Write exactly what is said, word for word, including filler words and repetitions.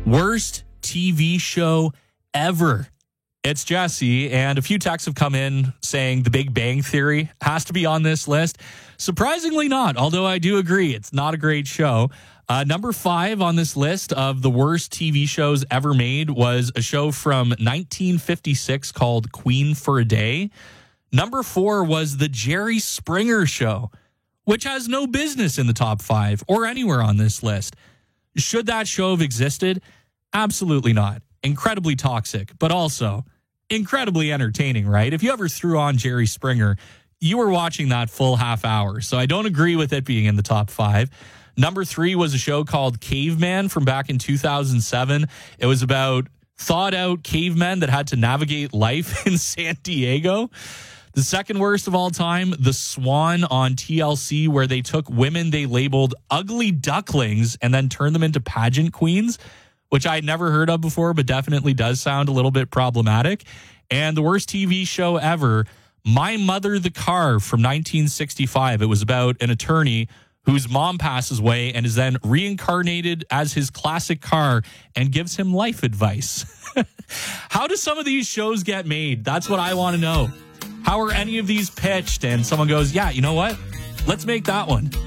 Worst T V show ever. It's Jesse, and a few texts have come in saying The Big Bang Theory has to be on this list. Surprisingly not, although I do agree it's not a great show. Uh, number five on this list of the worst T V shows ever made was a show from nineteen fifty-six called Queen for a Day. Number four was The Jerry Springer Show, which has no business in the top five or anywhere on this list. Should that show have existed? Absolutely not. Incredibly toxic, but also incredibly entertaining, right? If you ever threw on Jerry Springer, you were watching that full half hour. So I don't agree with it being in the top five. Number three was a show called Caveman from back in two thousand seven. It was about thought out cavemen that had to navigate life in San Diego. The second worst of all time, The Swan on T L C, where they took women they labeled ugly ducklings and then turned them into pageant queens, which I had never heard of before, but definitely does sound a little bit problematic. And the worst T V show ever, My Mother the Car from nineteen sixty-five. It was about an attorney whose mom passes away and is then reincarnated as his classic car and gives him life advice. How do some of these shows get made? That's what I want to know. How are any of these pitched? And someone goes, yeah, you know what? Let's make that one.